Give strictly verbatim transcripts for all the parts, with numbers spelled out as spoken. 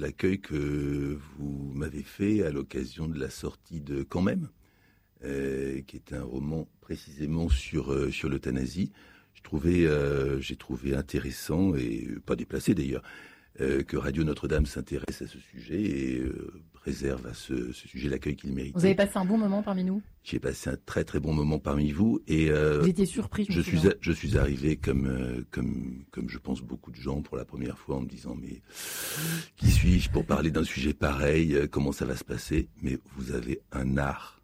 l'accueil que vous m'avez fait à l'occasion de la sortie de Quand même, euh, qui est un roman précisément sur, euh, sur l'euthanasie. Je trouvais, euh, j'ai trouvé intéressant, et pas déplacé d'ailleurs, euh, que Radio Notre-Dame s'intéresse à ce sujet et euh, réserve à ce, ce sujet l'accueil qu'il mérite. Vous avez passé un bon moment parmi nous ? J'ai passé un très très bon moment parmi vous et euh, vous étiez surpris. Je, je suis a, je suis arrivé comme euh, comme comme je pense beaucoup de gens pour la première fois en me disant mais qui suis-je pour parler d'un sujet pareil, comment ça va se passer ? Mais vous avez un art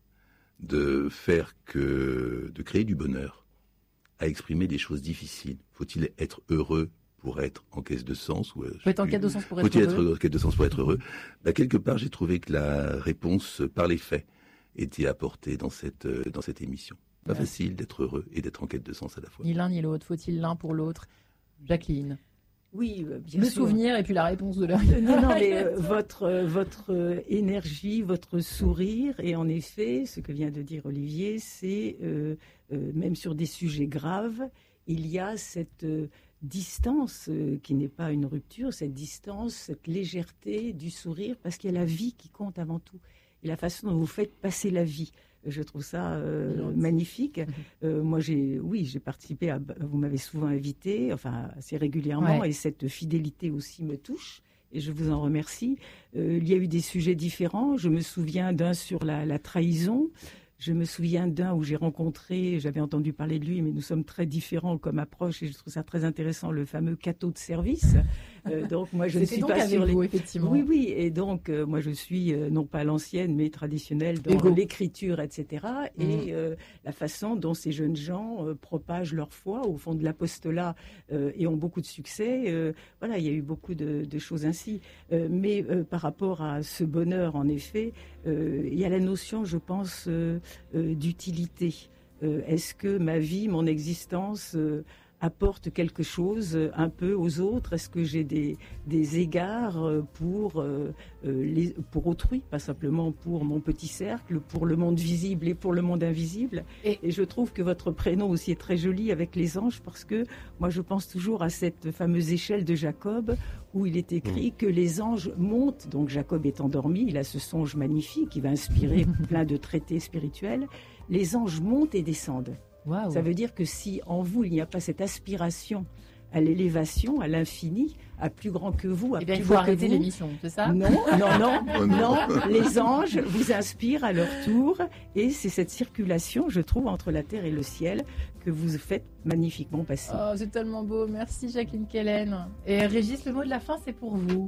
de faire que de créer du bonheur, à exprimer des choses difficiles. Faut-il être heureux pour être en quête de sens ou Faut être en quête de sens pour être Faut-il heureux. être en quête de sens pour être heureux. Bah, quelque part, j'ai trouvé que la réponse par les faits était apportée dans cette dans cette émission. Pas ouais. facile d'être heureux et d'être en quête de sens à la fois. Ni l'un ni l'autre. Faut-il l'un pour l'autre ? Jacqueline. Oui, bien le sûr. souvenir et puis la réponse de l'heure. Non, non, mais euh, votre euh, votre euh, énergie, votre sourire, et en effet, ce que vient de dire Olivier, c'est euh, euh, même sur des sujets graves, il y a cette euh, distance euh, qui n'est pas une rupture, cette distance, cette légèreté du sourire, parce qu'il y a la vie qui compte avant tout, et la façon dont vous faites passer la vie. Je trouve ça euh, magnifique. Euh, moi, j'ai, oui, j'ai participé à. Vous m'avez souvent invité, enfin assez régulièrement, ouais. et cette fidélité aussi me touche. Et je vous en remercie. Euh, il y a eu des sujets différents. Je me souviens d'un sur la, la trahison. Je me souviens d'un où j'ai rencontré, j'avais entendu parler de lui, mais nous sommes très différents comme approche et je trouve ça très intéressant, le fameux cateau de service. Euh, donc moi je ne suis donc pas sur les. Vous, effectivement. Oui, oui, et donc euh, moi je suis euh, non pas l'ancienne mais traditionnelle dans Ego. l'écriture, et cetera. Et mmh. euh, la façon dont ces jeunes gens euh, propagent leur foi au fond de l'apostolat euh, et ont beaucoup de succès. Euh, voilà, il y a eu beaucoup de, de choses ainsi. Euh, mais euh, par rapport à ce bonheur, en effet, euh, il y a la notion, je pense. Euh, Euh, d'utilité. Euh, est-ce que ma vie, mon existence euh, apporte quelque chose euh, un peu aux autres ? Est-ce que j'ai des, des égards euh, pour, euh, les, pour autrui, pas simplement pour mon petit cercle, pour le monde visible et pour le monde invisible ? Et, et je trouve que votre prénom aussi est très joli avec les anges parce que moi je pense toujours à cette fameuse échelle de Jacob où il est écrit que les anges montent, donc Jacob est endormi, il a ce songe magnifique qui va inspirer plein de traités spirituels, les anges montent et descendent. Wow. Ça veut dire que si en vous il n'y a pas cette aspiration à l'élévation, à l'infini, à plus grand que vous, à eh bien, plus il faut grand arrêter que vous. l'émission, c'est ça ? Non, non, non, non. Les anges vous inspirent à leur tour, et c'est cette circulation, je trouve, entre la terre et le ciel que vous faites magnifiquement passer. Oh, c'est tellement beau. Merci Jacqueline Kellen. Et Régis, le mot de la fin, c'est pour vous.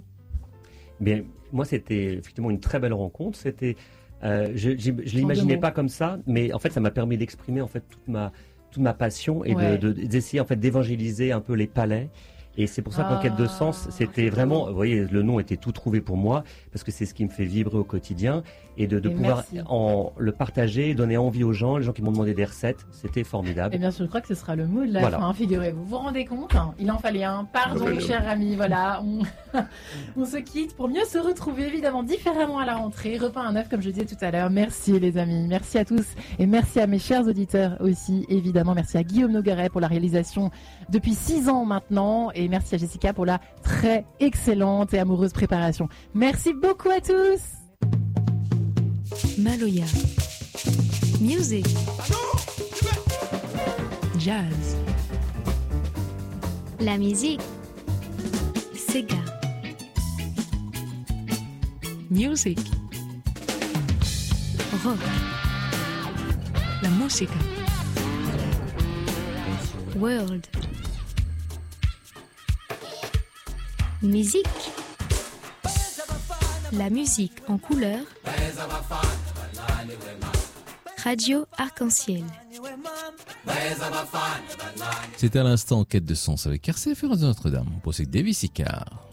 Bien, moi, c'était effectivement une très belle rencontre. C'était, euh, je, je, je l'imaginais pas comme ça, mais en fait, ça m'a permis d'exprimer en fait toute ma toute ma passion et ouais. de, de, d'essayer en fait d'évangéliser un peu les palais. Et c'est pour ça qu'en ah, quête de sens, c'était vraiment, vous voyez, le nom était tout trouvé pour moi, parce que c'est ce qui me fait vibrer au quotidien, et de, de et pouvoir en, le partager, donner envie aux gens, les gens qui m'ont demandé des recettes, c'était formidable. Et bien sûr, je crois que ce sera le mot de la voilà. fin, figurez-vous. Vous vous rendez compte hein, il en fallait un. Pardon, oui, cher ami, voilà. On, on se quitte pour mieux se retrouver, évidemment, différemment à la rentrée. Repas à neuf, comme je disais tout à l'heure. Merci les amis, merci à tous, et merci à mes chers auditeurs aussi, évidemment. Merci à Guillaume Nogueret pour la réalisation depuis six ans maintenant, et merci à Jessica pour la très excellente et amoureuse préparation. Merci beaucoup à tous. Maloya. Music. Jazz. La musique. Sega. Music. Rock. La música. World. Musique. La musique en couleur. Radio Arc-en-Ciel. C'est à l'instant en quête de sens avec R C F et Radio Notre-Dame. On poursuit avec Davis Icard.